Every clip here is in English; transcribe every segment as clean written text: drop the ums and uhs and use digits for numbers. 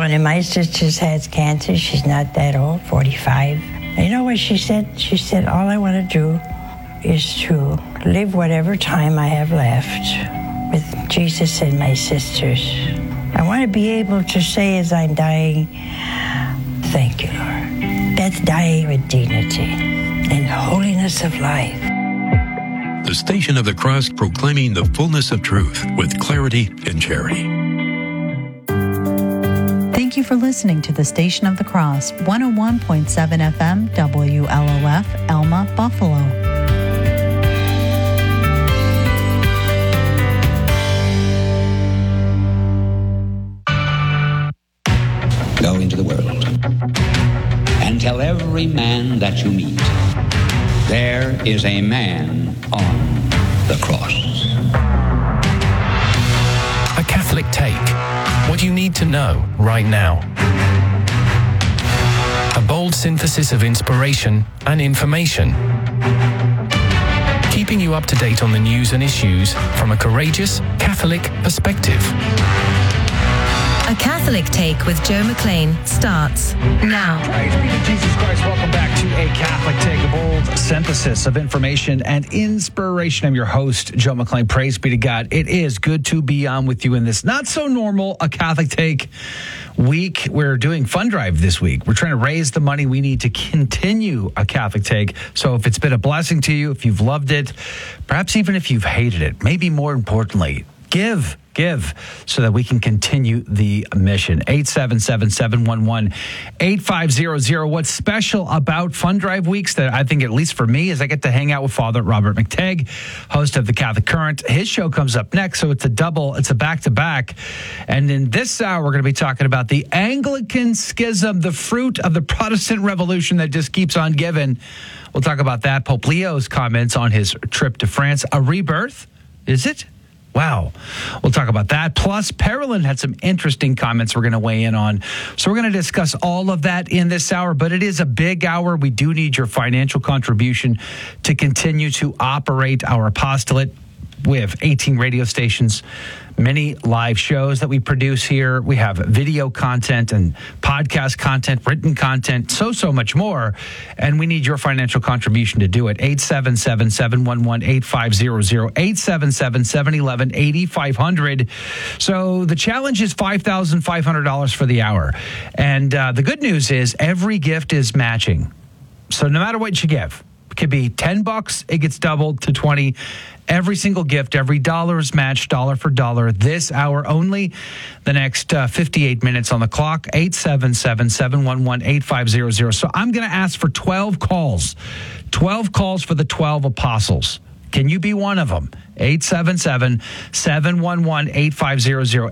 One of my sisters has cancer. She's not that old, 45. And you know what she said? She said, all I want to do is to live whatever time I have left with Jesus and my sisters. I want to be able to say as I'm dying, thank you, Lord. That's dying with dignity and holiness of life. The Station of the Cross, proclaiming the fullness of truth with clarity and charity. Thank you for listening to the Station of the Cross, 101.7 FM, WLOF, Elma, Buffalo. Go into the world and tell every man that you meet, there is a man on the cross. A Catholic Take. What you need to know right now. A bold synthesis of inspiration and information. Keeping you up to date on the news and issues from a courageous Catholic perspective. A Catholic Take with Joe McLean starts now. Praise be to Jesus Christ. Welcome back to A Catholic Take, a bold synthesis of information and inspiration. I'm your host, Joe McLean. Praise be to God. It is good to be on with you in this not so normal A Catholic Take week. We're doing Fund Drive this week. We're trying to raise the money we need to continue A Catholic Take. So if it's been a blessing to you, if you've loved it, perhaps even if you've hated it, maybe more importantly, give so that we can continue the mission. 877-711-8500. What's special about Fund Drive weeks that I think, at least for me, is I get to hang out with Father Robert McTagg, host of the Catholic Current. His show comes up next, so it's a back-to-back. And in this hour, we're going to be talking about the Anglican Schism, the fruit of the Protestant Revolution that just keeps on giving. We'll talk about that. Pope Leo's comments on his trip to France. A rebirth? Is it? Wow. We'll talk about that. Plus, Perilyn had some interesting comments we're going to weigh in on. So we're going to discuss all of that in this hour, but it is a big hour. We do need your financial contribution to continue to operate our apostolate. We have 18 radio stations, many live shows that we produce here. We have video content and podcast content, written content, so much more. And we need your financial contribution to do it. 877-711-8500, 877-711-8500. So the challenge is $5,500 for the hour. And the good news is every gift is matching. So no matter what you give, it could be $10, it gets doubled to 20. Every single gift, every dollar is matched, dollar for dollar. This hour only, the next 58 minutes on the clock, 877-711-8500. So I'm going to ask for 12 calls. 12 calls for the 12 apostles. Can you be one of them? 877-711-8500,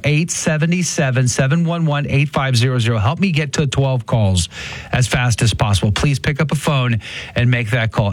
877-711-8500. Help me get to 12 calls as fast as possible. Please pick up a phone and make that call,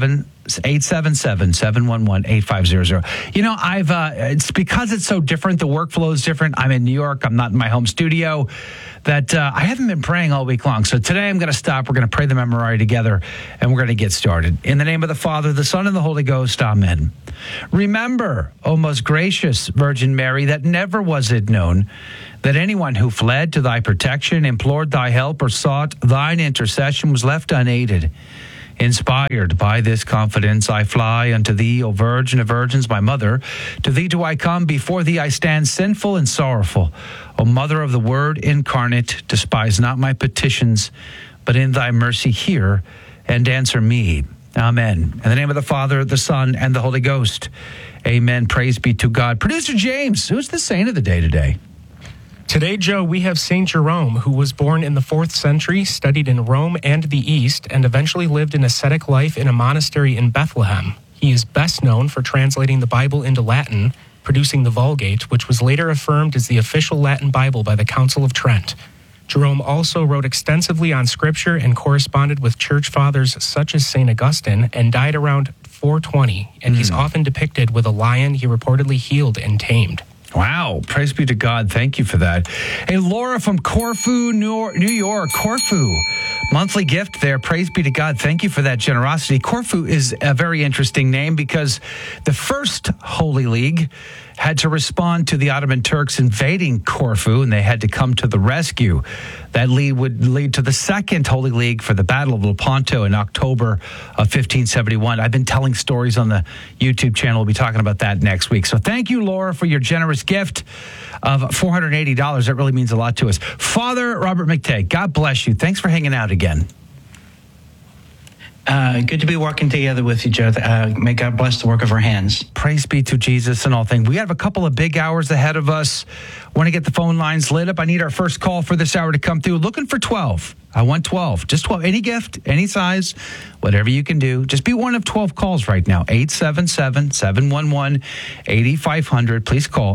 877-711-8500. You know, it's because it's so different. The workflow is different. I'm in New York. I'm not in my home studio. That I haven't been praying all week long. So today I'm going to stop. We're going to pray the Memorare together, and we're going to get started. In the name of the Father, the Son, and the Holy Ghost, amen. Remember, O most gracious Virgin Mary, that never was it known that anyone who fled to thy protection, implored thy help, or sought thine intercession was left unaided. Inspired by this confidence, I fly unto thee, O Virgin of Virgins, my mother. To thee do I come, before thee I stand sinful and sorrowful. O Mother of the Word incarnate, despise not my petitions, but in thy mercy hear and answer me. Amen. In the name of the Father, the Son, and the Holy Ghost. Amen. Praise be to God. Producer James, who's the saint of the day today? Today, Joe, we have Saint Jerome, who was born in the 4th century, studied in Rome and the East, and eventually lived an ascetic life in a monastery in Bethlehem. He is best known for translating the Bible into Latin, producing the Vulgate, which was later affirmed as the official Latin Bible by the Council of Trent. Jerome also wrote extensively on Scripture and corresponded with church fathers such as St. Augustine, and died around 420, and he's often depicted with a lion he reportedly healed and tamed. Wow. Praise be to God. Thank you for that. Hey, Laura from Corfu, New York. Corfu. Monthly gift there. Praise be to God. Thank you for that generosity. Corfu is a very interesting name because the first Holy League had to respond to the Ottoman Turks invading Corfu, and they had to come to the rescue. That would lead to the Second Holy League for the Battle of Lepanto in October of 1571. I've been telling stories on the YouTube channel. We'll be talking about that next week. So thank you, Laura, for your generous gift of $480. That really means a lot to us. Father Robert McTagg, God bless you. Thanks for hanging out again. Good to be working together with you, Joe. May God bless the work of our hands. Praise be to Jesus and all things. We have a couple of big hours ahead of us. Want to get the phone lines lit up. I need our first call for this hour to come through. Looking for 12. I want 12. Just 12. Any gift, any size, whatever you can do. Just be one of 12 calls right now. 877-711-8500. Please call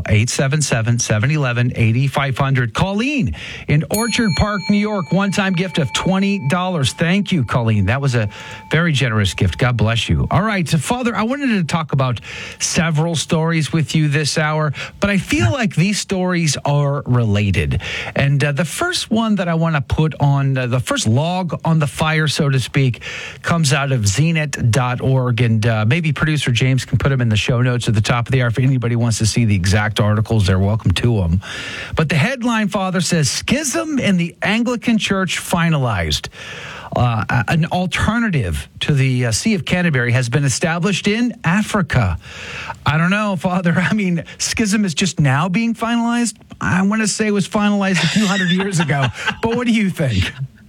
877-711-8500. Colleen in Orchard Park, New York. One-time gift of $20. Thank you, Colleen. That was a very generous gift. God bless you. All right. So, Father, I wanted to talk about several stories with you this hour, but I feel like these stories are related. And the first one that I want to put on the first log on the fire, so to speak, comes out of zenit.org. And maybe producer James can put them in the show notes at the top of the hour. If anybody wants to see the exact articles, they're welcome to them. But the headline, Father, says, Schism in the Anglican Church finalized. An alternative to the Sea of Canterbury has been established in Africa. I don't know, Father. I mean, schism is just now being finalized. I want to say it was finalized a few hundred years ago. But what do you think?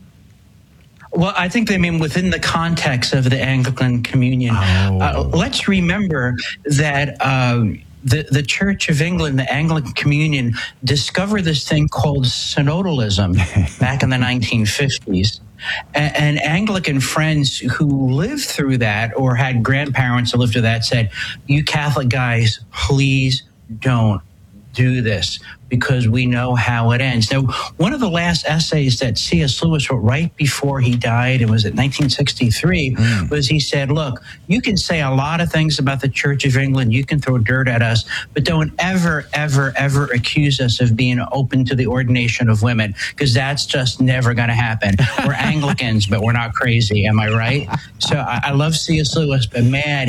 Well, I think they mean within the context of the Anglican Communion. Let's remember that the Church of England, the Anglican Communion, discovered this thing called synodalism back in the 1950s. And Anglican friends who lived through that or had grandparents who lived through that said, you Catholic guys, please don't do this because we know how it ends. Now, one of the last essays that C.S. Lewis wrote right before he died, it was in 1963, was he said, look, you can say a lot of things about the Church of England, you can throw dirt at us, but don't ever, ever, ever accuse us of being open to the ordination of women, because that's just never going to happen. We're Anglicans, but we're not crazy. Am I right? So I love C.S. Lewis, but man,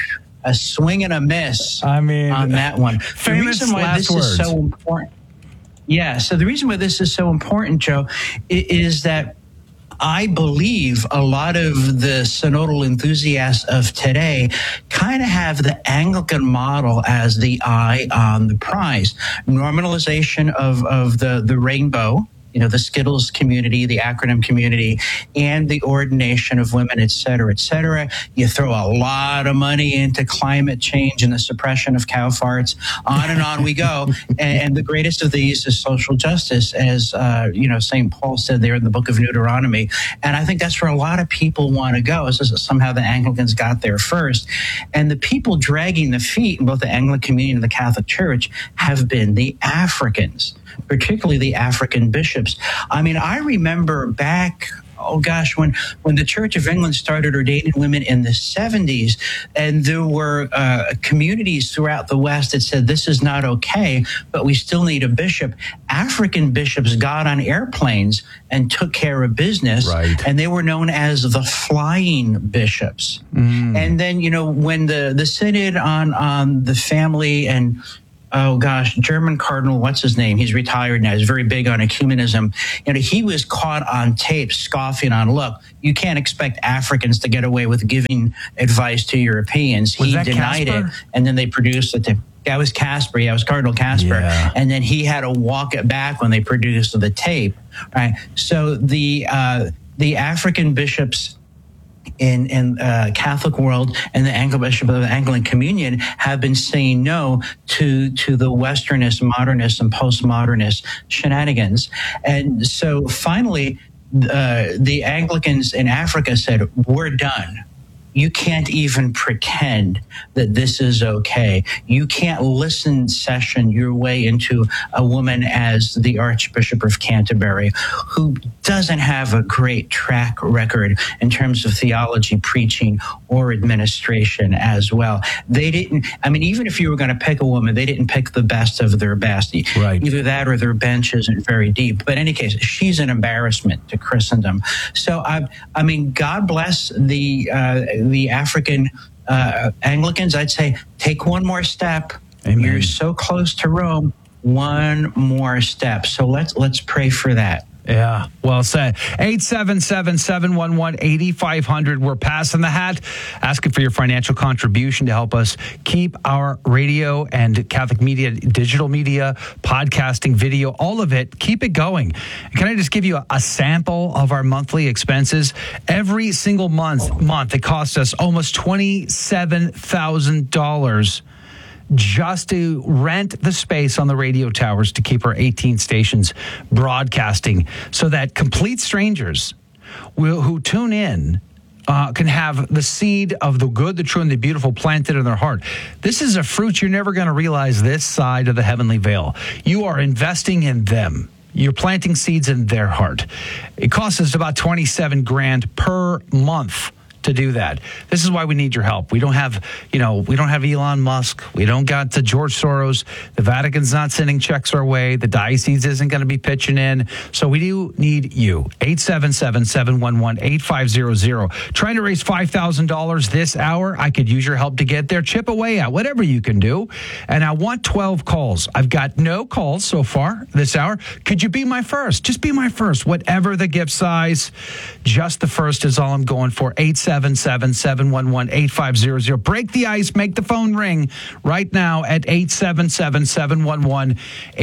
a swing and a miss on that one. The reason why this is so important. Yeah, so the reason why this is so important, Joe, is that I believe a lot of the synodal enthusiasts of today kind of have the Anglican model as the eye on the prize. Normalization of the rainbow, you know, the Skittles community, the acronym community, and the ordination of women, et cetera, et cetera. You throw a lot of money into climate change and the suppression of cow farts, on and on we go. And the greatest of these is social justice, as, St. Paul said there in the book of Deuteronomy. And I think that's where a lot of people want to go. It's just somehow the Anglicans got there first. And the people dragging the feet in both the Anglican Communion and the Catholic Church have been the Africans, particularly the African bishops. I mean, I remember back, when the Church of England started ordaining women in the 70s, and there were communities throughout the West that said, this is not okay, but we still need a bishop. African bishops got on airplanes and took care of business, and they were known as the flying bishops. And then, when the Synod on the family and German Cardinal, what's his name? He's retired now. He's very big on ecumenism. He was caught on tape scoffing on, look, you can't expect Africans to get away with giving advice to Europeans. He denied it, and then they produced it. That was Casper. Yeah, it was Cardinal Casper. Yeah. And then he had to walk it back when they produced the tape. Right. So the African bishops in Catholic world and the Anglican Bishop of the Anglican Communion have been saying no to the Westernist, modernist, and postmodernist shenanigans. And so finally, the Anglicans in Africa said, we're done. You can't even pretend that this is okay. You can't session your way into a woman as the Archbishop of Canterbury, who doesn't have a great track record in terms of theology, preaching, or administration as well. They didn't, even if you were going to pick a woman, they didn't pick the best of their best. Right. Either that or their bench isn't very deep. But in any case, she's an embarrassment to Christendom. So, God bless the African Anglicans. I'd say take one more step. Amen. You're so close to Rome. One more step. So let's pray for that. Yeah, well said. 877-711-8500. We're passing the hat, asking for your financial contribution to help us keep our radio and Catholic media, digital media, podcasting, video, all of it, keep it going. Can I just give you a sample of our monthly expenses? Every single month, it costs us almost $27,000 just to rent the space on the radio towers to keep our 18 stations broadcasting, so that complete strangers who tune in can have the seed of the good, the true, and the beautiful planted in their heart. This is a fruit you're never going to realize this side of the heavenly veil. You are investing in them. You're planting seeds in their heart. It costs us about $27,000 per month to do that. This is why we need your help. We don't have Elon Musk. We don't got the George Soros. The Vatican's not sending checks our way. The diocese isn't going to be pitching in. So we do need you. 877-711-8500. Trying to raise $5,000 this hour. I could use your help to get there. Chip away at whatever you can do. And I want 12 calls. I've got no calls so far this hour. Could you be my first? Just be my first. Whatever the gift size, just the first is all I'm going for. 877-711-8500. Break the ice. Make the phone ring right now at 877-711-8500.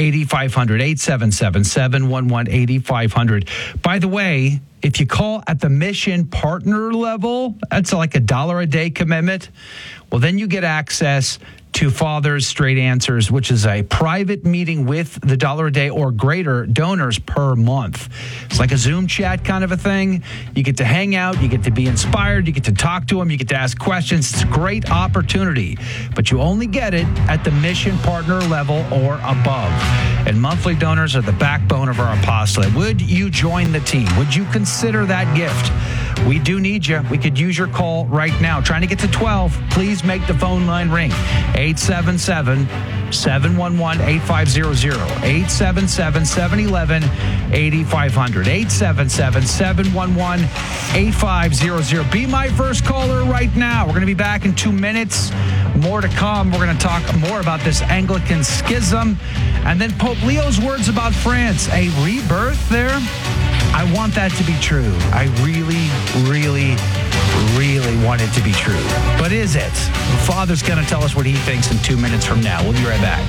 877-711-8500. By the way, if you call at the mission partner level, that's like $1 a day commitment. Well, then you get access to Father's Straight Answers, which is a private meeting with the $1 a day or greater donors per month. It's like a Zoom chat kind of a thing. You get to hang out, you get to be inspired, you get to talk to them, you get to ask questions. It's a great opportunity, but you only get it at the mission partner level or above. And monthly donors are the backbone of our apostolate. Would you join the team? Would you consider that gift? We do need you. We could use your call right now. Trying to get to 12. Please make the phone line ring. 877-711-8500. 877-711-8500. 877-711-8500. Be my first caller right now. We're going to be back in 2 minutes. More to come. We're going to talk more about this Anglican schism. And then Pope Leo's words about France. A rebirth there? I want that to be true. I really, really, really want it to be true. But is it? The Father's going to tell us what he thinks in 2 minutes from now. We'll be right back.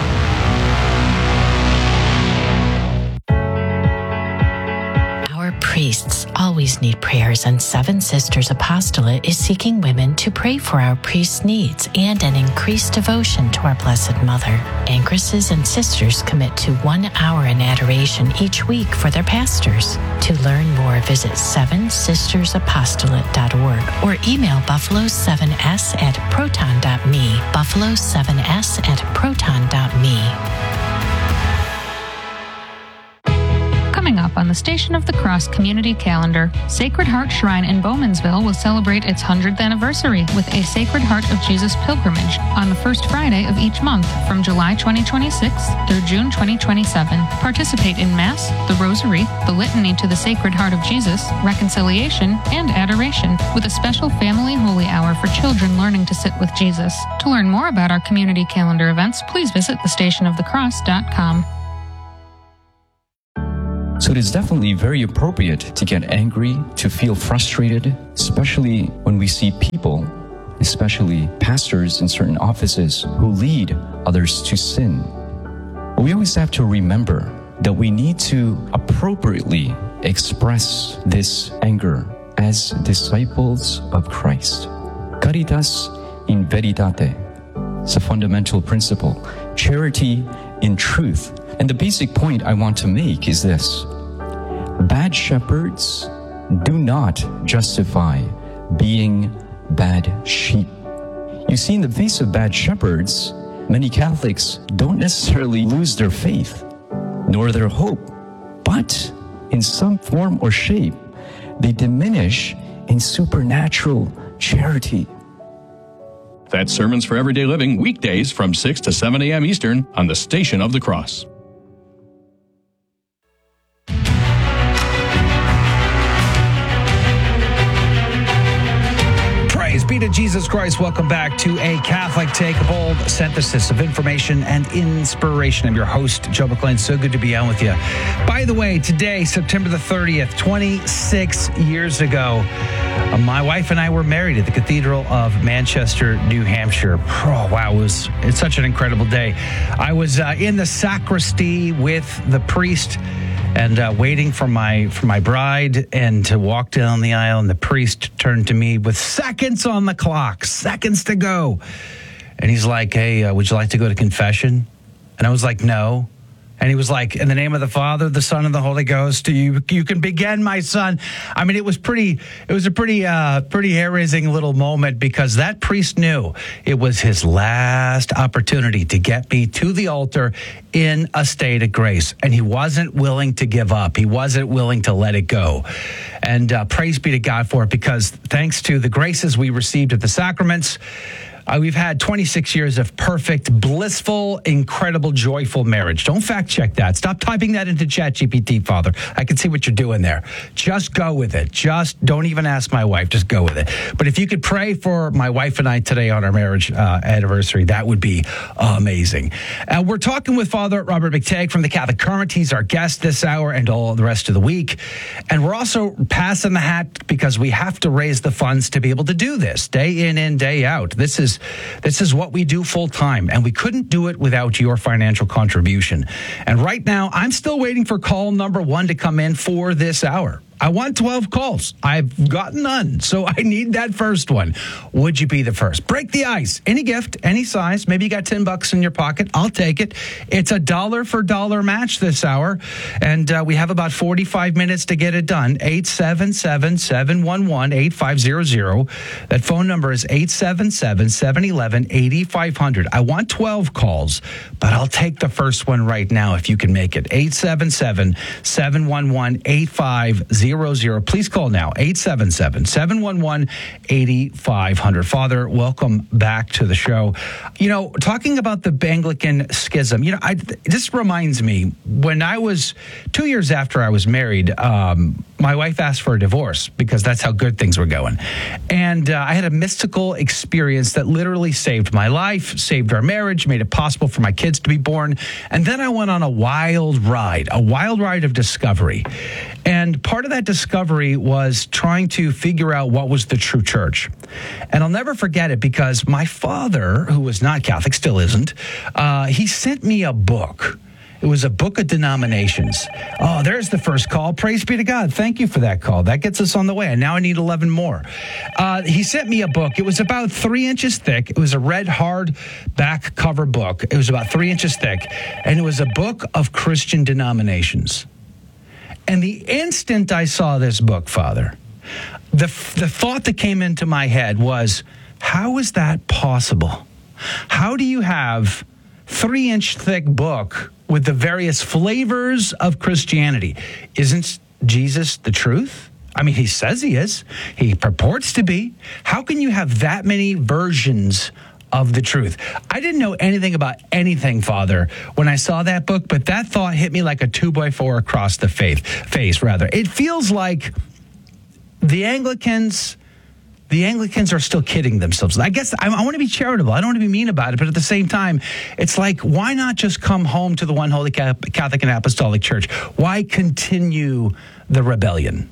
Our priests always need prayers, and Seven Sisters Apostolate is seeking women to pray for our priests' needs and an increased devotion to our Blessed Mother. Ancresses and sisters commit to 1 hour in adoration each week for their pastors. To learn more, visit sevensistersapostolate.org or email buffalo7s@proton.me, buffalo7s@proton.me. Coming up on the Station of the Cross community calendar, Sacred Heart Shrine in Bowmansville will celebrate its 100th anniversary with a Sacred Heart of Jesus pilgrimage on the first Friday of each month from July 2026 through June 2027. Participate in Mass, the Rosary, the Litany to the Sacred Heart of Jesus, Reconciliation, and Adoration, with a special family holy hour for children learning to sit with Jesus. To learn more about our community calendar events, please visit thestationofthecross.com. So it is definitely very appropriate to get angry, to feel frustrated, especially when we see people, especially pastors in certain offices, who lead others to sin. But we always have to remember that we need to appropriately express this anger as disciples of Christ. Caritas in veritate. It's a fundamental principle. Charity in truth. And the basic point I want to make is this. Bad shepherds do not justify being bad sheep. You see, in the face of bad shepherds, many Catholics don't necessarily lose their faith, nor their hope, but in some form or shape, they diminish in supernatural charity. That's Sermons for Everyday Living, weekdays from 6 to 7 a.m. Eastern on the Station of the Cross. Praise be to Jesus Christ. Welcome back to A Catholic Take, a bold synthesis of information and inspiration. I'm your host, Joe McClain. So good to be on with you. By the way, today, September the 30th, 26 years ago, my wife and I were married at the Cathedral of Manchester, New Hampshire. Oh, wow. It's such an incredible day. I was in the sacristy with the priest and waiting for my bride and to walk down the aisle, and the priest turned to me with seconds on the clock, seconds to go. And he's like, "Hey, would you like to go to confession?" And I was like, "No." And he was like, "In the name of the Father, the Son, and the Holy Ghost, you can begin, my son." I mean, it was a pretty hair-raising little moment, because that priest knew it was his last opportunity to get me to the altar in a state of grace. And he wasn't willing to give up. He wasn't willing to let it go. And praise be to God for it, because thanks to the graces we received at the sacraments, we've had 26 years of perfect, blissful, incredible, joyful marriage. Don't fact check that. Stop typing that into ChatGPT, Father. I can see what you're doing there. Just go with it. Just don't even ask my wife. Just go with it. But if you could pray for my wife and I today on our marriage anniversary, that would be amazing. We're talking with Father Robert McTeigue from the Catholic Current. He's our guest this hour and all the rest of the week. And we're also passing the hat, because we have to raise the funds to be able to do this day in and day out. This is what we do full time, and we couldn't do it without your financial contribution. And right now, I'm still waiting for call number 1 to come in for this hour. I want 12 calls. I've gotten none, so I need that first one. Would you be the first? Break the ice. Any gift, any size. Maybe you got $10 in your pocket. I'll take it. It's a dollar for dollar match this hour, and we have about 45 minutes to get it done. 877-711-8500. That phone number is 877-711-8500. I want 12 calls, but I'll take the first one right now if you can make it. 877-711-8500. Please call now, 877-711-8500. Father, welcome back to the show. You know, talking about the Anglican schism, you know, this reminds me, when I was 2 years after I was married, my wife asked for a divorce, because that's how good things were going. And I had a mystical experience that literally saved my life, saved our marriage, made it possible for my kids to be born. And then I went on a wild ride of discovery. And part of that discovery was trying to figure out what was the true church. And I'll never forget it, because my father, who was not Catholic, still isn't, he sent me a book. It was a book of denominations. Oh, there's the first call. Praise be to God. Thank you for that call. That gets us on the way. And now I need 11 more. He sent me a book. It was about 3 inches thick. It was a red hardback cover book. It was about 3 inches thick. And it was a book of Christian denominations. And the instant I saw this book, Father, the thought that came into my head was, how is that possible? How do you have 3-inch thick book with the various flavors of Christianity? Isn't Jesus the truth? I mean, he says he is. He purports to be. How can you have that many versions of the truth? I didn't know anything about anything, Father, when I saw that book, but that thought hit me like a 2x4 across the face. It feels like the Anglicans are still kidding themselves. I guess I want to be charitable. I don't want to be mean about it, but at the same time, it's like, why not just come home to the one holy Catholic and Apostolic Church? Why continue the rebellion?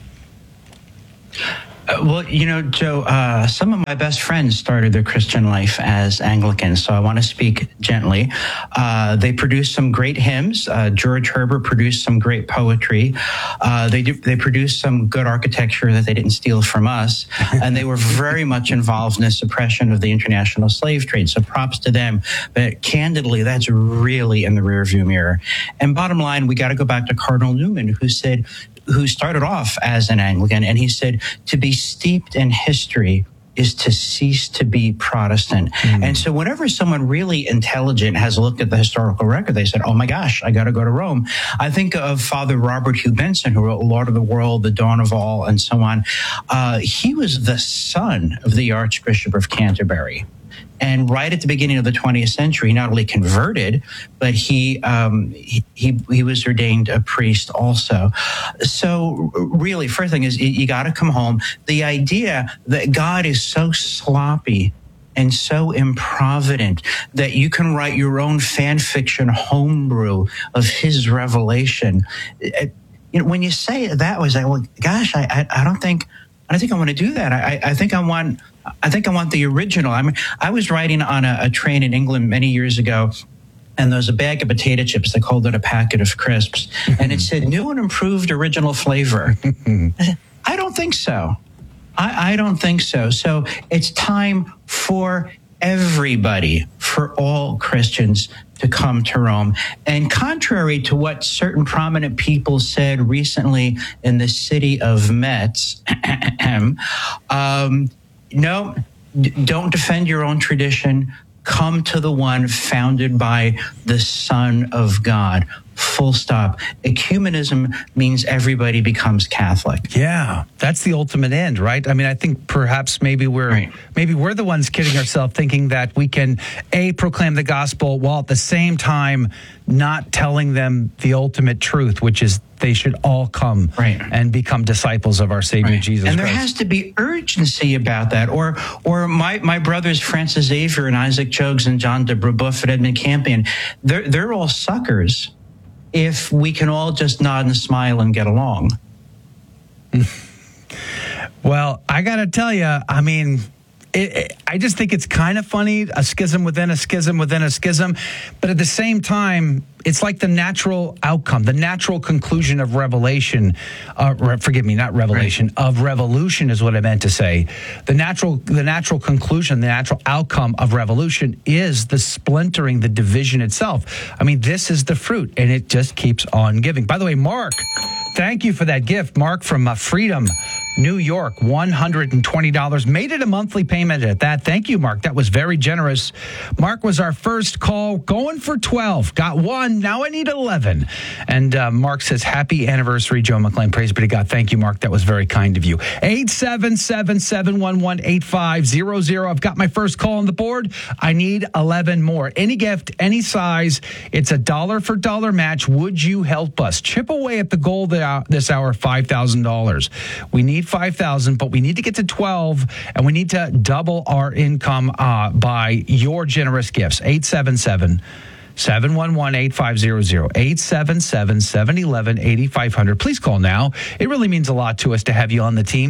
Well, you know, Joe, some of my best friends started their Christian life as Anglicans, so I want to speak gently. They produced some great hymns. George Herbert produced some great poetry. They produced some good architecture that they didn't steal from us, and they were very much involved in the suppression of the international slave trade, so props to them. But candidly, that's really in the rearview mirror. And bottom line, we got to go back to Cardinal Newman, who started off as an Anglican, and he said, to be steeped in history is to cease to be Protestant. And so whenever someone really intelligent has looked at the historical record, they said, oh my gosh, I got to go to Rome. I think of Father Robert Hugh Benson, who wrote Lord of the World, The Dawn of All, and so on. He was the son of the Archbishop of Canterbury. And right at the beginning of the 20th century, he not only converted, but he was ordained a priest also. So really, first thing is you got to come home. The idea that God is so sloppy and so improvident that you can write your own fan fiction homebrew of his revelation. When you say it that way, it's like, well, gosh, I don't think I want to do that. I think I want the original. I mean, I was riding on a train in England many years ago, and there was a bag of potato chips. They called it a packet of crisps, and it said new and improved original flavor. I don't think so. I don't think so. So it's time for everybody, for all Christians, to come to Rome. And contrary to what certain prominent people said recently in the city of Metz, no, don't defend your own tradition. Come to the one founded by the Son of God. Full stop. Ecumenism means everybody becomes Catholic. Yeah, that's the ultimate end, right? I mean, I think perhaps maybe we're the ones kidding ourselves, thinking that we can proclaim the gospel while at the same time not telling them the ultimate truth, which is they should all come and become disciples of our Savior Jesus and Christ. There has to be urgency about that. Or my brothers Francis Xavier and Isaac Jogues and John de Brebeuf and Edmund Campion, they're all suckers if we can all just nod and smile and get along. Well, I got to tell you, I mean, I just think it's kind of funny, a schism within a schism within a schism. But at the same time, it's like the natural outcome, the natural conclusion of revelation. Forgive me, not revelation, of revolution is what I meant to say. The natural conclusion, the natural outcome of revolution is the splintering, the division itself. I mean, this is the fruit, and it just keeps on giving. By the way, Mark, thank you for that gift. Mark from Freedom, New York, $120. Made it a monthly payment at that. Thank you, Mark. That was very generous. Mark was our first call, going for 12. Got one. Now I need 11. And Mark says, happy anniversary, Joe McClain. Praise be to God. Thank you, Mark. That was very kind of you. 877-711-8500. I've got my first call on the board. I need 11 more. Any gift, any size. It's a dollar for dollar match. Would you help us chip away at the goal this hour, $5,000? We need 5,000, but we need to get to 12, and we need to double our income by your generous gifts. 877-711-8500, 877-711-8500. Please call now. It really means a lot to us to have you on the team.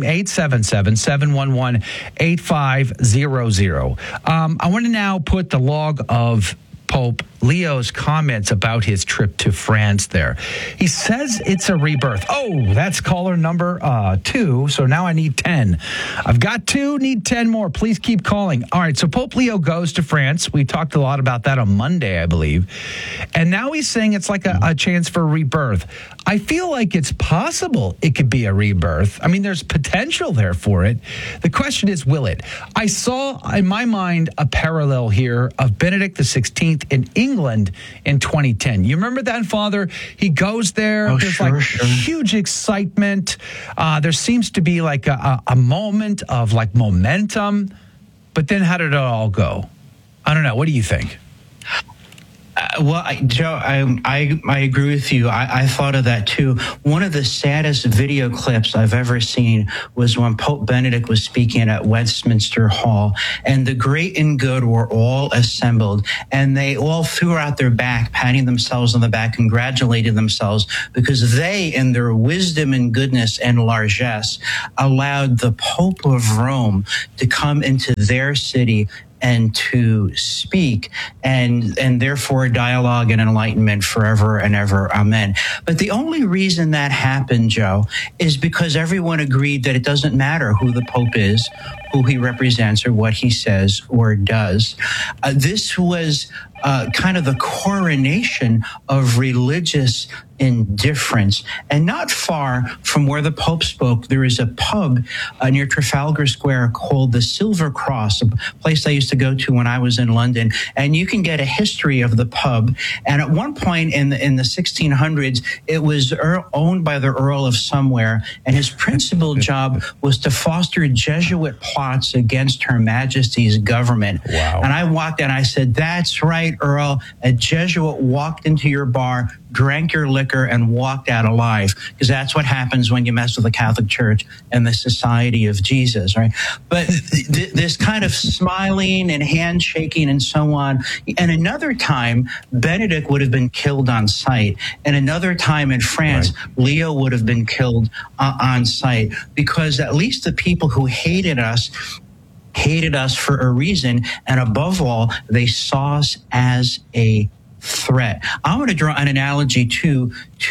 877-711-8500. I want to now put the log of Pope Leo's comments about his trip to France there. He says it's a rebirth. Oh, that's caller number 2. So now I need 10. I've got 2, need 10 more. Please keep calling. All right, so Pope Leo goes to France. We talked a lot about that on Monday, I believe. And now he's saying it's like a chance for rebirth. I feel like it's possible it could be a rebirth. I mean, there's potential there for it. The question is, will it? I saw, in my mind, a parallel here of Benedict XVI in England in 2010. You remember that, Father? He goes there. Oh, There's huge excitement. There seems to be like a moment of like momentum. But then how did it all go? I don't know. What do you think? Joe, I agree with you. I thought of that too. One of the saddest video clips I've ever seen was when Pope Benedict was speaking at Westminster Hall, and the great and good were all assembled, and they all threw out their back, patting themselves on the back, congratulating themselves, because they, in their wisdom and goodness and largesse, allowed the Pope of Rome to come into their city and to speak, and therefore dialogue and enlightenment forever and ever. Amen. But the only reason that happened, Joe, is because everyone agreed that it doesn't matter who the Pope is, who he represents, or what he says or does. This was kind of the coronation of religious indifference. And not far from where the Pope spoke, there is a pub near Trafalgar Square called the Silver Cross, a place I used to go to when I was in London. And you can get a history of the pub. And at one point in the 1600s, it was owned by the Earl of somewhere, and his principal job was to foster Jesuit plots against Her Majesty's government. Wow. And I walked and I said, "That's right, Earl. A Jesuit walked into your bar, drank your liquor, and walked out alive," because that's what happens when you mess with the Catholic Church and the Society of Jesus, right? But this kind of smiling and handshaking and so on. And another time, Benedict would have been killed on sight. And another time in France, Leo would have been killed on sight, because at least the people who hated us for a reason, and above all, they saw us as a threat. I'm going to draw an analogy to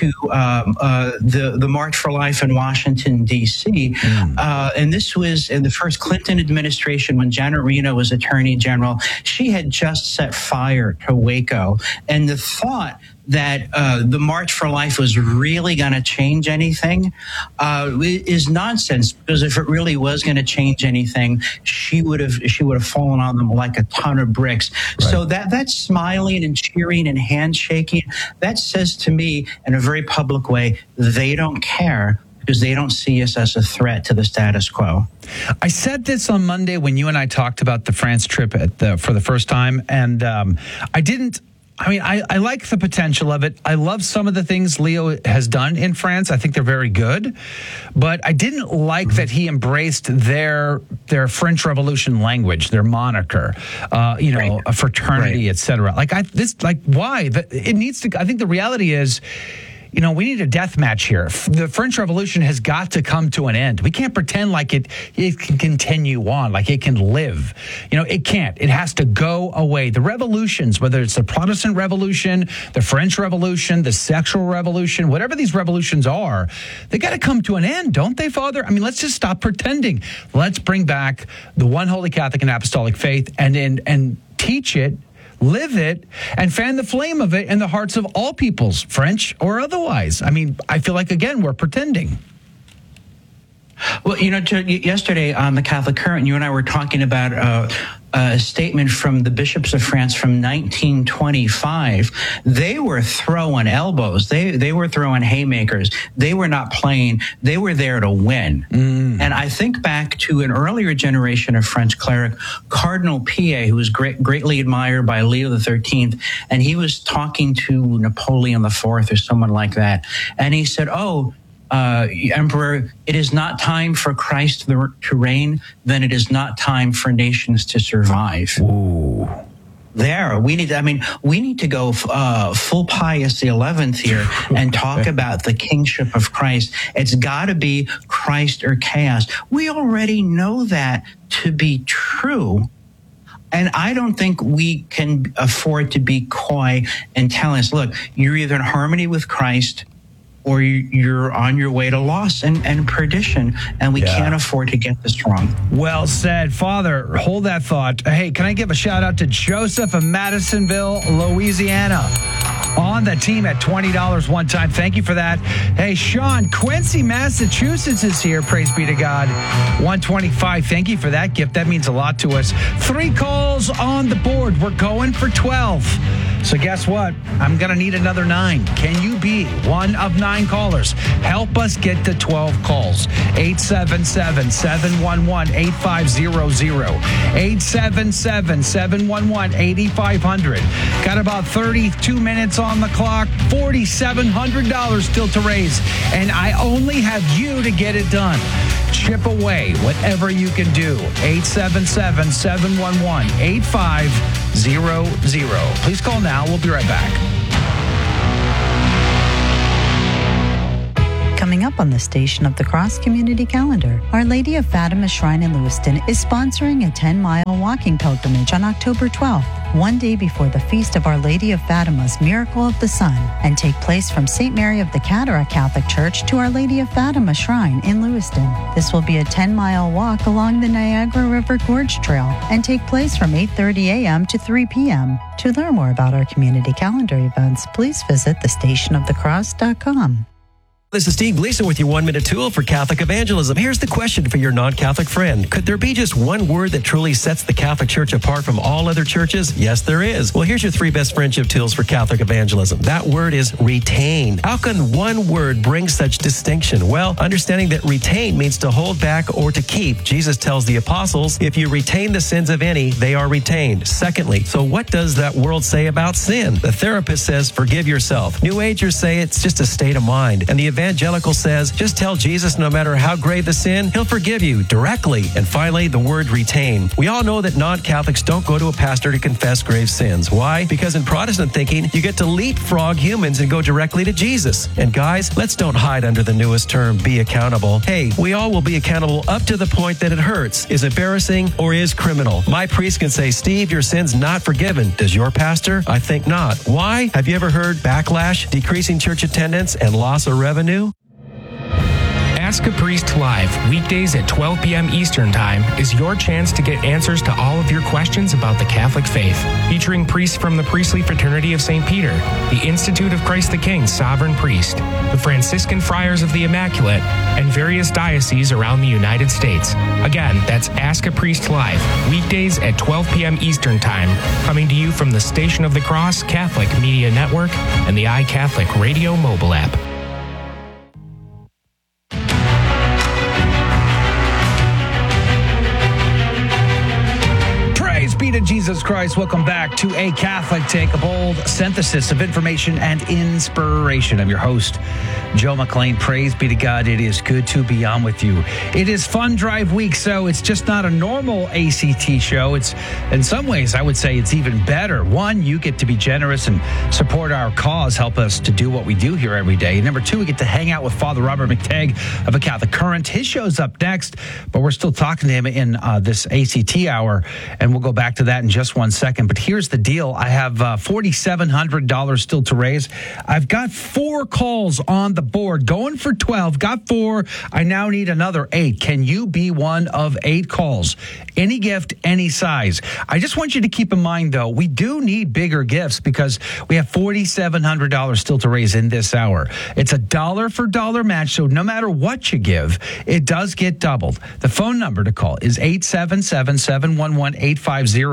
the March for Life in Washington, D.C. And this was in the first Clinton administration when Janet Reno was Attorney General. She had just set fire to Waco. And the thought that the March for Life was really going to change anything is nonsense, because if it really was going to change anything, she would have fallen on them like a ton of bricks. Right. So that smiling and cheering and handshaking, that says to me in a very public way, they don't care, because they don't see us as a threat to the status quo. I said this on Monday when you and I talked about the France trip for the first time, and I like the potential of it. I love some of the things Leo has done in France. I think they're very good. But I didn't like that he embraced their French Revolution language, their moniker, a fraternity, etc. Why? It needs to. I think the reality is, we need a death match here. The French Revolution has got to come to an end. We can't pretend like it can continue on, like it can live. It can't. It has to go away. The revolutions, whether it's the Protestant Revolution, the French Revolution, the sexual revolution, whatever these revolutions are, they got to come to an end, don't they, Father? Let's just stop pretending. Let's bring back the one holy Catholic and apostolic faith and teach it, live it, and fan the flame of it in the hearts of all peoples, French or otherwise. I feel like, again, we're pretending. Well, yesterday on the Catholic Current, you and I were talking about a statement from the bishops of France from 1925. They were throwing elbows. They were throwing haymakers. They were not playing. They were there to win. And I think back to an earlier generation of French cleric, Cardinal Pie, who was greatly admired by Leo XIII, and he was talking to Napoleon IV or someone like that. And he said, Emperor, it is not time for Christ to reign, then it is not time for nations to survive. Ooh. We need to go full Pius XI here and talk about the kingship of Christ. It's got to be Christ or chaos. We already know that to be true. And I don't think we can afford to be coy and tell us, look, you're either in harmony with Christ or you're on your way to loss and perdition, and we can't afford to get this wrong. Well said. Father, hold that thought. Hey, can I give a shout out to Joseph of Madisonville, Louisiana, on the team at $20 one time. Thank you for that. Hey, Sean, Quincy, Massachusetts is here. Praise be to God. $125. Thank you for that gift. That means a lot to us. 3 calls on the board. We're going for 12. So guess what? I'm going to need another 9. Can you be one of 9 callers? Help us get to 12 calls. 877-711-8500. 877-711-8500. Got about 32 minutes on the clock. $4,700 still to raise. And I only have you to get it done. Chip away whatever you can do. 877-711-8500. Please call now. We'll be right back. Coming up up on the Station of the Cross community calendar. Our Lady of Fatima Shrine in Lewiston is sponsoring a 10-mile walking pilgrimage on October 12th, one day before the feast of Our Lady of Fatima's Miracle of the Sun, and take place from St. Mary of the Cataract Catholic Church to Our Lady of Fatima Shrine in Lewiston. This will be a 10-mile walk along the Niagara River Gorge Trail and take place from 8:30 a.m. to 3 p.m. To learn more about our community calendar events, please visit thestationofthecross.com. This is Steve Gleason with your 1-minute tool for Catholic evangelism. Here's the question for your non-Catholic friend. Could there be just one word that truly sets the Catholic Church apart from all other churches? Yes, there is. Well, here's your 3 best friendship tools for Catholic evangelism. That word is retain. How can one word bring such distinction? Well, understanding that retain means to hold back or to keep. Jesus tells the apostles, if you retain the sins of any, they are retained. Secondly, so what does that world say about sin? The therapist says, forgive yourself. New Agers say it's just a state of mind. And the evangelical says, just tell Jesus no matter how grave the sin, he'll forgive you directly. And finally, the word retain. We all know that non-Catholics don't go to a pastor to confess grave sins. Why? Because in Protestant thinking, you get to leapfrog humans and go directly to Jesus. And guys, let's don't hide under the newest term, be accountable. Hey, we all will be accountable up to the point that it hurts, is embarrassing, or is criminal. My priest can say, Steve, your sin's not forgiven. Does your pastor? I think not. Why? Have you ever heard backlash, decreasing church attendance, and loss of revenue? Ask a Priest Live, weekdays at 12 p.m. Eastern Time, is your chance to get answers to all of your questions about the Catholic faith. Featuring priests from the Priestly Fraternity of St. Peter, the Institute of Christ the King Sovereign Priest, the Franciscan Friars of the Immaculate, and various dioceses around the United States. Again, that's Ask a Priest Live, weekdays at 12 p.m. Eastern Time, coming to you from the Station of the Cross Catholic Media Network and the iCatholic Radio mobile app. Be to Jesus Christ. Welcome back to A Catholic Take, a bold synthesis of information and inspiration. I'm your host, Joe McLean. Praise be to God. It is good to be on with you. It is Fund Drive Week, so it's just not a normal ACT show. It's, in some ways, I would say it's even better. One, you get to be generous and support our cause, help us to do what we do here every day. Number two, we get to hang out with Father Robert McTagg of A Catholic Current. His show's up next, but we're still talking to him in this ACT hour, and we'll go back to that in just 1 second. But here's the deal. I have $4,700 still to raise. I've got 4 calls on the board, going for 12. Got 4. I now need another 8. Can you be one of 8 calls? Any gift, any size. I just want you to keep in mind, though, we do need bigger gifts because we have $4,700 still to raise in this hour. It's a dollar-for-dollar match, so no matter what you give, it does get doubled. The phone number to call is 877-711-8500.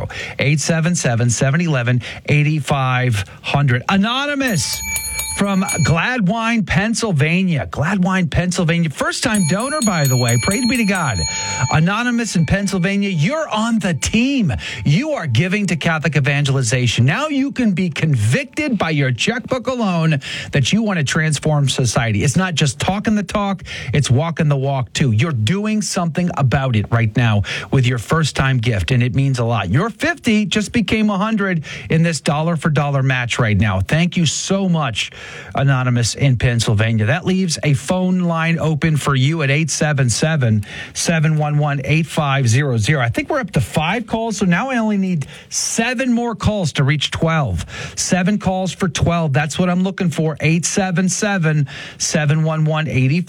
877-711-8500. Anonymous from Gladwine, Pennsylvania. Gladwine, Pennsylvania. First-time donor, by the way. Praise be to God. Anonymous in Pennsylvania, you're on the team. You are giving to Catholic evangelization. Now you can be convicted by your checkbook alone that you want to transform society. It's not just talking the talk, it's walking the walk, too. You're doing something about it right now with your first-time gift, and it means a lot. Your 50 just became 100 in this dollar-for-dollar match right now. Thank you so much, Anonymous in Pennsylvania. That leaves a phone line open for you at 877-711-8500. I think we're up to 5 calls, so now I only need 7 more calls to reach 12. 7 calls for 12. That's what I'm looking for. 877-711-8500.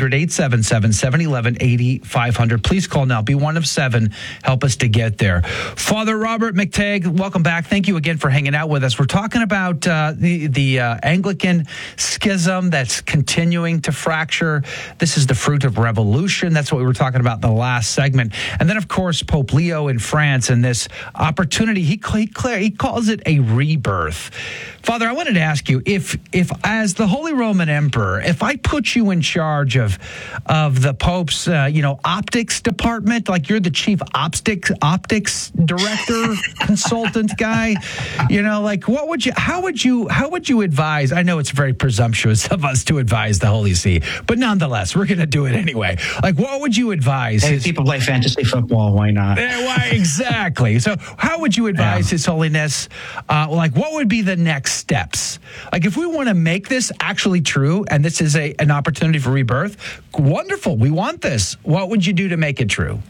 877-711-8500. Please call now. Be one of 7. Help us to get there. Father Robert McTagg, welcome back. Thank you again for hanging out with us. We're talking about the Anglican schism that's continuing to fracture. This is the fruit of revolution. That's what we were talking about in the last segment. And then, of course, Pope Leo in France and this opportunity. He calls it a rebirth. Father, I wanted to ask you, if as the Holy Roman Emperor, if I put you in charge of the Pope's optics department, like you're the chief optics director consultant guy, how would you advise? I know it's very presumptuous of us to advise the Holy See, but nonetheless, we're going to do it anyway. Like, what would you advise? Hey, people play fantasy football. Why not? Why exactly? So, how would you advise His Holiness? What would be the next steps? Like, if we want to make this actually true, and this is an opportunity for rebirth, wonderful. We want this. What would you do to make it true?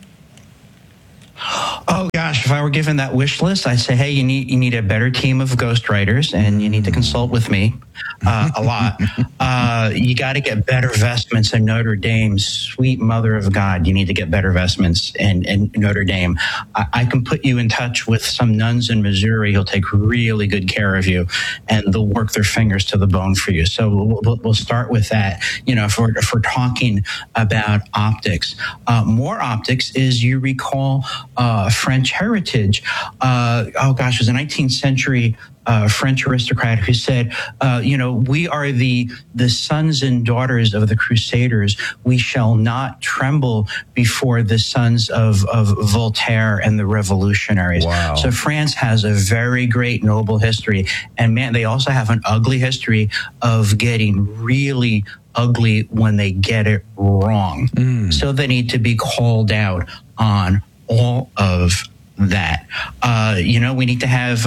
Oh gosh, if I were given that wish list, I'd say, hey, you need a better team of ghostwriters, and you need to consult with me a lot. You got to get better vestments in Notre Dame. Sweet Mother of God, you need to get better vestments in Notre Dame. I can put you in touch with some nuns in Missouri who'll take really good care of you, and they'll work their fingers to the bone for you. So we'll start with that. If we're talking about optics, more optics is, you recall, French heritage. It was a 19th century French aristocrat who said, we are the sons and daughters of the Crusaders. We shall not tremble before the sons of Voltaire and the revolutionaries. Wow. So France has a very great noble history. And man, they also have an ugly history of getting really ugly when they get it wrong. So they need to be called out on all of that. We need to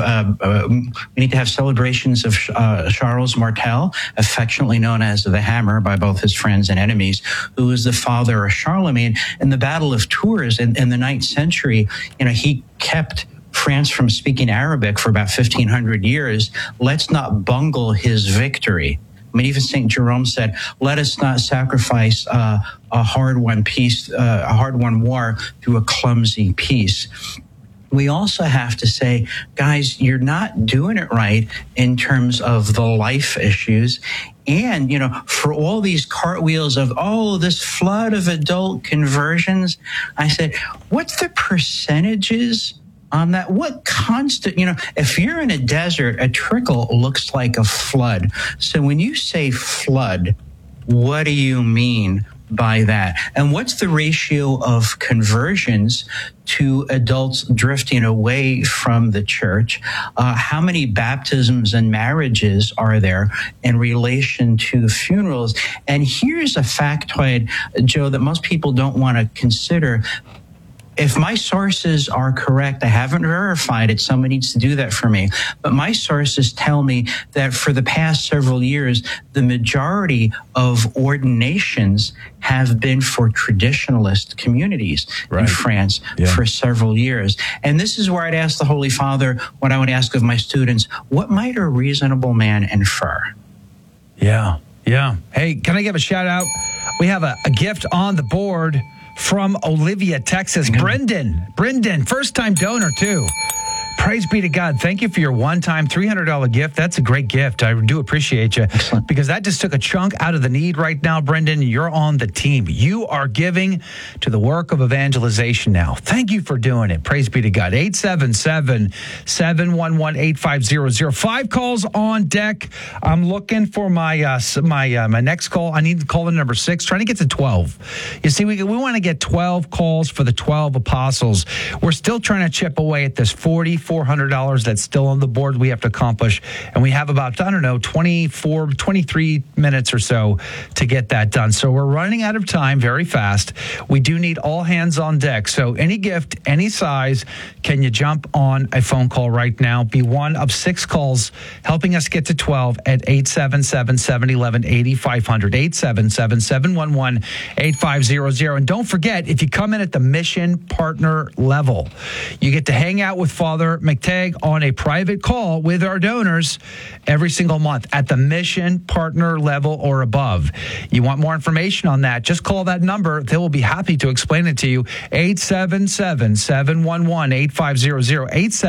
have celebrations of Charles Martel, affectionately known as the Hammer by both his friends and enemies, who was the father of Charlemagne. In the Battle of Tours in the 9th century, he kept France from speaking Arabic for about 1,500 years. Let's not bungle his victory. I mean, even St. Jerome said, let us not sacrifice a hard-won peace, a hard-won war through a clumsy peace. We also have to say, guys, you're not doing it right in terms of the life issues. And, for all these cartwheels of, this flood of adult conversions, I said, what's the percentages on that? What constant, if you're in a desert, a trickle looks like a flood. So when you say flood, what do you mean by that? And what's the ratio of conversions to adults drifting away from the church? How many baptisms and marriages are there in relation to funerals? And here's a factoid, Joe, that most people don't want to consider. If my sources are correct, I haven't verified it. Someone needs to do that for me. But my sources tell me that for the past several years, the majority of ordinations have been for traditionalist communities in France for several years. And this is where I'd ask the Holy Father, what I would ask of my students, what might a reasonable man infer? Yeah. Hey, can I give a shout out? We have a gift on the board from Olivia, Texas. Brendan, first-time donor, too. Praise be to God. Thank you for your one-time $300 gift. That's a great gift. I do appreciate you. Excellent. Because that just took a chunk out of the need right now, Brendan. You're on the team. You are giving to the work of evangelization now. Thank you for doing it. Praise be to God. 877-711-8500. 5 calls on deck. I'm looking for my next call. I need caller number 6, trying to get to 12. You see, we want to get 12 calls for the 12 apostles. We're still trying to chip away at this $4,400 that's still on the board we have to accomplish. And we have about, 23 minutes or so to get that done. So we're running out of time very fast. We do need all hands on deck. So any gift, any size, can you jump on a phone call right now? Be one of 6 calls helping us get to 12 at 877-711-8500, 877-711-8500. And don't forget, if you come in at the mission partner level, you get to hang out with Father McTagg on a private call with our donors every single month at the mission partner level or above. You want more information on that, just call that number. They will be happy to explain it to you. 877-711-8500,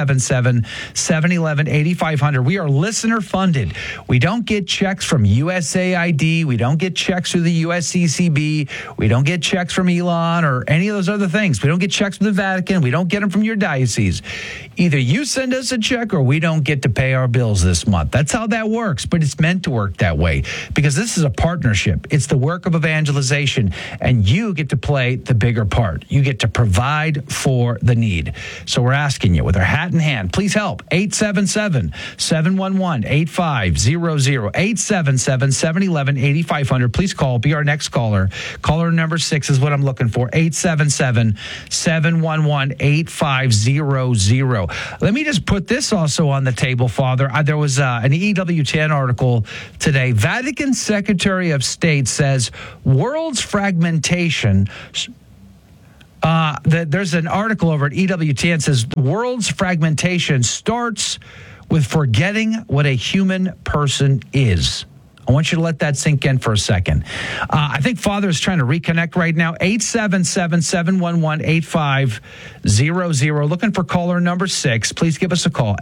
877-711-8500. We are listener funded. We don't get checks from USAID. We don't get checks through the USCCB. We don't get checks from Elon or any of those other things. We don't get checks from the Vatican. We don't get them from your diocese. Either you send us a check or we don't get to pay our bills this month. That's how that works, but it's meant to work that way because this is a partnership. It's the work of evangelization, and you get to play the bigger part. You get to provide for the need. So we're asking you with our hat in hand, please help. 877-711-8500, 877-711-8500. Please call. Be our next caller. Caller number 6 is what I'm looking for. 877-711-8500. 855-859-9500. Let me just put this also on the table, Father. There was an EWTN article today. Vatican Secretary of State says world's fragmentation. There's an article over at EWTN says world's fragmentation starts with forgetting what a human person is. I want you to let that sink in for a second. I think Father is trying to reconnect right now. 877-711-8500. Looking for caller number 6. Please give us a call.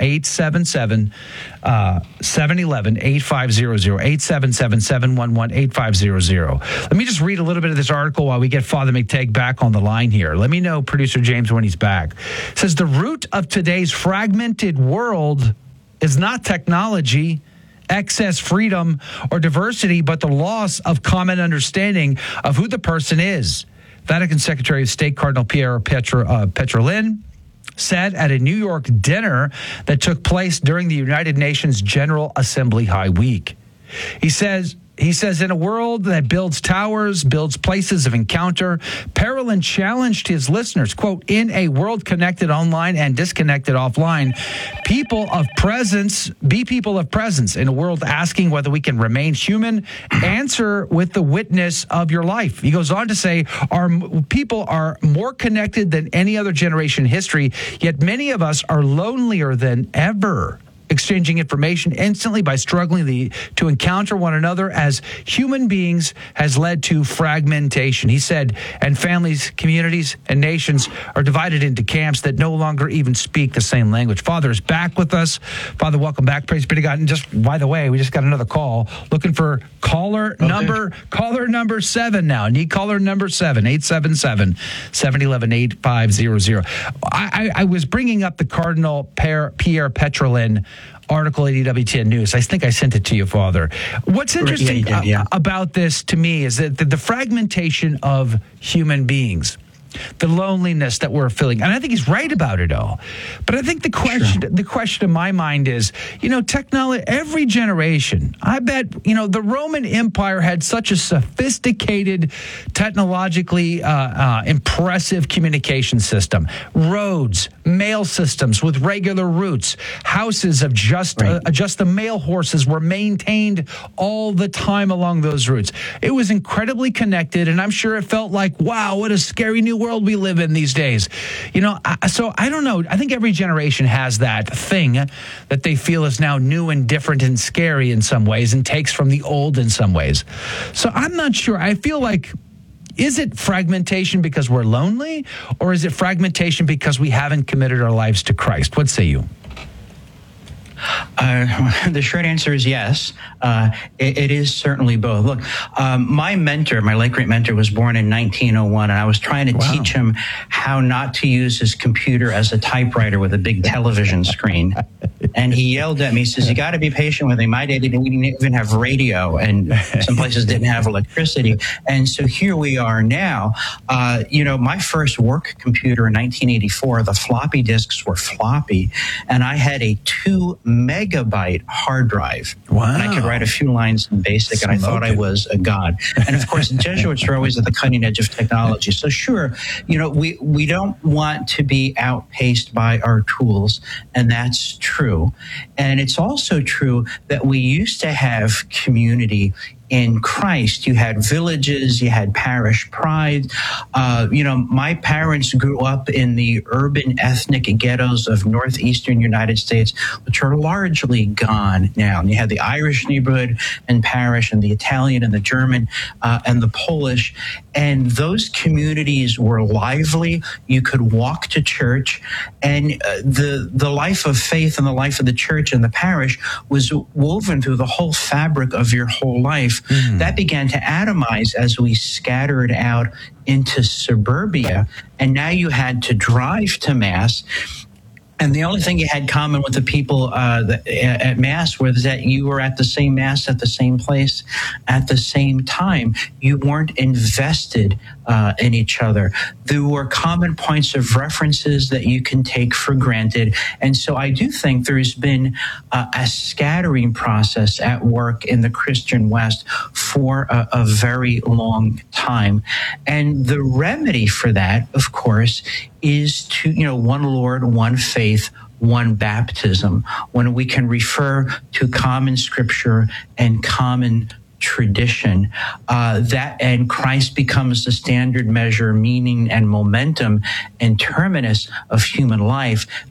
877-711-8500. 877-711-8500. Let me just read a little bit of this article while we get Father McTagg back on the line here. Let me know, Producer James, when he's back. It says the root of today's fragmented world is not technology, excess freedom, or diversity, but the loss of common understanding of who the person is. Vatican Secretary of State Cardinal Pier Petrolin said at a New York dinner that took place during the United Nations General Assembly High Week. He says, in a world that builds towers, builds places of encounter, Petrolin challenged his listeners, quote, in a world connected online and disconnected offline, be people of presence in a world asking whether we can remain human. Answer with the witness of your life. He goes on to say, our people are more connected than any other generation in history, yet many of us are lonelier than ever. Exchanging information instantly by struggling to encounter one another as human beings has led to fragmentation. He said, and families, communities, and nations are divided into camps that no longer even speak the same language. Father is back with us. Father, welcome back. Praise be to God. And just by the way, we just got another call looking for caller number 7 now. Need caller number 7, 877-711-8500. I was bringing up the Cardinal Pier Petrolin article at EWTN News. I think I sent it to you, Father. What's interesting about this to me is that the fragmentation of human beings, the loneliness that we're feeling, and I think he's right about it all. But I think the question in my mind is, technology, every generation, I bet, the Roman Empire had such a sophisticated, technologically impressive communication system, roads, mail systems with regular routes, houses of just the mail horses were maintained all the time along those routes. It was incredibly connected, and I'm sure it felt like, wow, what a scary new world we live in these days. So I don't know. I think every generation has that thing that they feel is now new and different and scary in some ways and takes from the old in some ways. So I'm not sure. I feel like, is it fragmentation because we're lonely, or is it fragmentation because we haven't committed our lives to Christ? What say you? The short answer is yes. It is certainly both. Look, my late great mentor, was born in 1901, and I was trying to teach him how not to use his computer as a typewriter with a big television screen. And he yelled at me, he says, you got to be patient with me. My day, we didn't even have radio, and some places didn't have electricity. And so here we are now. My first work computer in 1984, the floppy disks were floppy, and I had a 2 megabyte hard drive. Wow. And I could write a few lines in BASIC, and I thought I was a god. And of course, the Jesuits are always at the cutting edge of technology. So sure, we don't want to be outpaced by our tools, and that's true. And it's also true that we used to have community in Christ. You had villages, you had parish pride. My parents grew up in the urban ethnic ghettos of northeastern United States, which are largely gone now. And you had the Irish neighborhood and parish, and the Italian and the German and the Polish. And those communities were lively. You could walk to church, and the life of faith and the life of the church and the parish was woven through the whole fabric of your whole life. That began to atomize as we scattered out into suburbia, and now you had to drive to Mass. And the only thing you had common with the people at Mass was that you were at the same Mass at the same place at the same time. You weren't invested in each other. There were common points of references that you can take for granted. And so I do think there's been a scattering process at work in the Christian West for a very long time. And the remedy for that, of course, is to, one Lord, one faith, one baptism, when we can refer to common scripture and common tradition, and Christ becomes the standard measure, meaning, and momentum and terminus of human life,